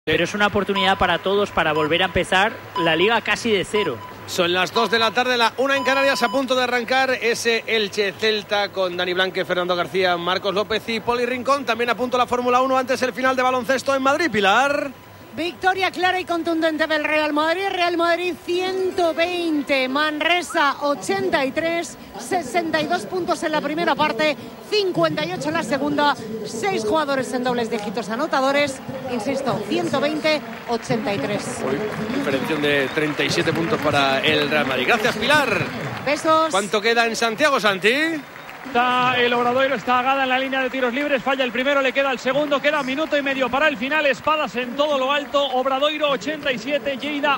Pero es una oportunidad para todos para volver a empezar la liga casi de cero. Son las 2 de la tarde, la 1 en Canarias, a punto de arrancar ese Elche Celta con Dani Blanque, Fernando García, Marcos López y Poli Rincón. También a punto la Fórmula 1 antes el final de baloncesto en Madrid, Pilar. Victoria clara y contundente del Real Madrid. Real Madrid 120, Manresa 83, 62 puntos en la primera parte, 58 en la segunda, 6 jugadores en dobles dígitos anotadores. Insisto, 120, 83. Diferencia de 37 puntos para el Real Madrid. Gracias, Pilar. Besos. ¿Cuánto queda en Santiago, Santi? El Obradoiro está agada en la línea de tiros libres, falla el primero, le queda el segundo, queda minuto y medio para el final. Espadas en todo lo alto, Obradoiro 87, Lleida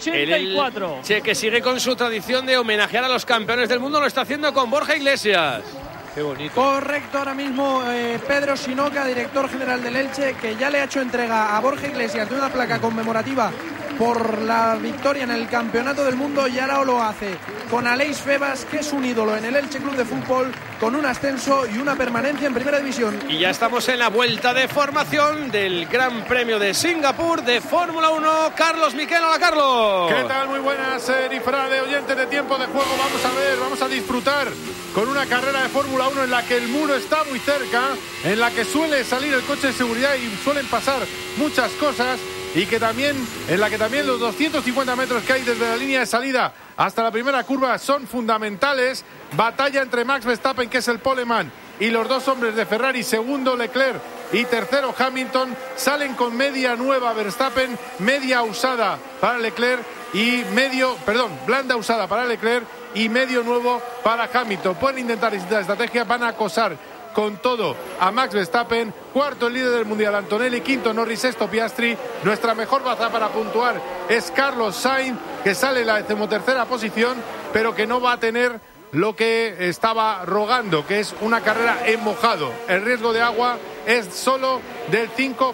84. El que sigue con su tradición de homenajear a los campeones del mundo, lo está haciendo con Borja Iglesias. Qué bonito. Correcto, ahora mismo Pedro Sinoca, director general del Elche, que ya le ha hecho entrega a Borja Iglesias de una placa conmemorativa por la victoria en el Campeonato del Mundo, y ahora lo hace con Aleix Febas, que es un ídolo en el Elche Club de Fútbol, con un ascenso y una permanencia en Primera División. Y ya estamos en la vuelta de formación del Gran Premio de Singapur de Fórmula 1. Carlos Miquel, hola Carlos. ¿Qué tal? Muy buenas, de oyentes de Tiempo de Juego. Vamos a ver, vamos a disfrutar con una carrera de Fórmula 1 en la que el muro está muy cerca, en la que suele salir el coche de seguridad y suelen pasar muchas cosas, y que también, en la que también los 250 metros que hay desde la línea de salida hasta la primera curva son fundamentales. Batalla entre Max Verstappen, que es el poleman, y los dos hombres de Ferrari, segundo Leclerc y tercero Hamilton. Salen con media nueva Verstappen, media usada para Leclerc y blanda usada para Leclerc y medio nuevo para Hamilton. Pueden intentar distintas estrategias, van a acosar con todo a Max Verstappen. Cuarto el líder del mundial Antonelli, quinto Norris, sexto Piastri. Nuestra mejor baza para puntuar es Carlos Sainz, que sale en la 13ª posición, pero que no va a tener lo que estaba rogando, que es una carrera en mojado. El riesgo de agua es solo del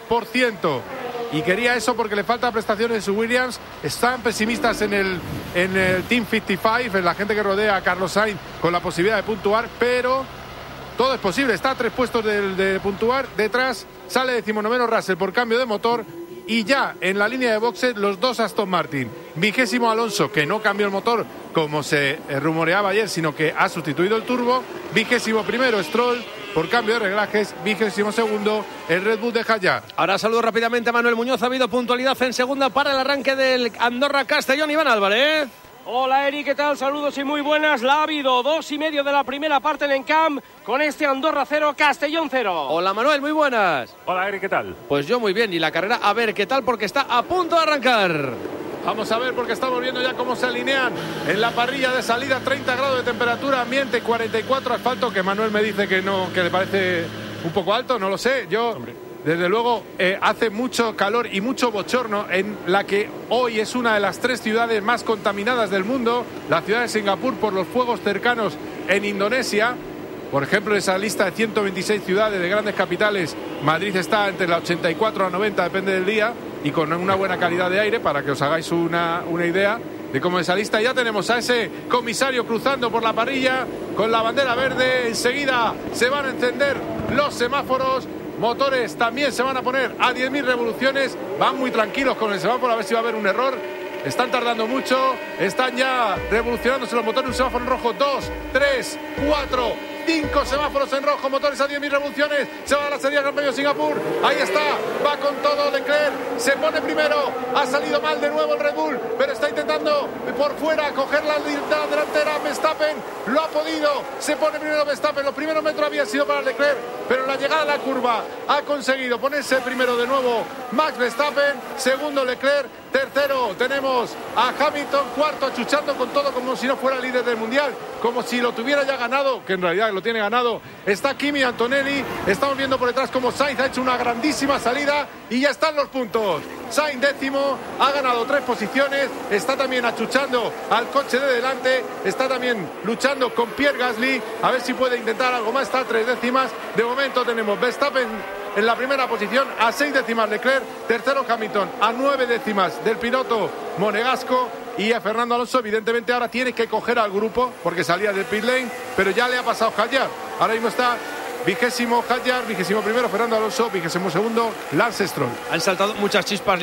5%. Y quería eso porque le falta prestaciones en su Williams. Están pesimistas en el Team 55, en la gente que rodea a Carlos Sainz, con la posibilidad de puntuar, pero todo es posible. Está a 3 puestos de puntuar. Detrás sale 19º Russell por cambio de motor. Y ya en la línea de boxes los dos Aston Martin. 20º Alonso, que no cambió el motor como se rumoreaba ayer, sino que ha sustituido el turbo. 21º Stroll por cambio de reglajes. 22º el Red Bull de Hayar. Ahora saludo rápidamente a Manuel Muñoz. Ha habido puntualidad en segunda para el arranque del Andorra-Castellón. Iván Álvarez. Hola Eri, ¿qué tal? Saludos y muy buenas. La ha habido 2:30 de la primera parte en Encamp, con este Andorra 0, Castellón 0. Hola Manuel, muy buenas. Hola Eri, ¿qué tal? Pues yo muy bien, y la carrera a ver qué tal, porque está a punto de arrancar. Vamos a ver, porque estamos viendo ya cómo se alinean en la parrilla de salida. 30 grados de temperatura, ambiente 44, asfalto, que Manuel me dice que no, que le parece un poco alto, no lo sé. Desde luego hace mucho calor y mucho bochorno en la que hoy es una de las 3 ciudades más contaminadas del mundo, la ciudad de Singapur, por los fuegos cercanos en Indonesia. Por ejemplo, en esa lista de 126 ciudades de grandes capitales, Madrid está entre la 84 a 90, depende del día, y con una buena calidad de aire, para que os hagáis una idea de cómo es esa lista. Ya tenemos a ese comisario cruzando por la parrilla con la bandera verde. Enseguida se van a encender los semáforos. Motores también se van a poner a 10.000 revoluciones. Van muy tranquilos con el semáforo, a ver si va a haber un error. Están tardando mucho. Están ya revolucionándose los motores. Un semáforo en rojo. 2, 3, 4, 5 semáforos en rojo. Motores a 10.000 revoluciones. Se va a la serie Gran Premio de Singapur. Ahí está. Va con todo Leclerc. Se pone primero. Ha salido mal de nuevo el Red Bull, pero está intentando por fuera coger la delantera. Verstappen lo ha podido. Se pone primero Verstappen. Los primeros metros habían sido para Leclerc, pero en la llegada a la curva ha conseguido ponerse primero de nuevo Max Verstappen. Segundo Leclerc. Tercero tenemos a Hamilton. Cuarto achuchando con todo, como si no fuera líder del mundial, como si lo tuviera ya ganado, que en realidad lo tiene ganado. Está Kimi Antonelli. Estamos viendo por detrás como Sainz ha hecho una grandísima salida y ya están los puntos. Sainz décimo, ha ganado 3 posiciones. Está también achuchando al coche de delante. Está también luchando con Pierre Gasly, a ver si puede intentar algo más. Está a 3 décimas. De momento tenemos Verstappen en la primera posición, a 6 décimas Leclerc. Tercero Hamilton, a 9 décimas del piloto monegasco. Y a Fernando Alonso, evidentemente, ahora tiene que coger al grupo porque salía del pit lane, pero ya le ha pasado Hayar. Ahora mismo está 20º Hadjar, 21º Fernando Alonso, 22º Lance Stroll. Han saltado muchas chispas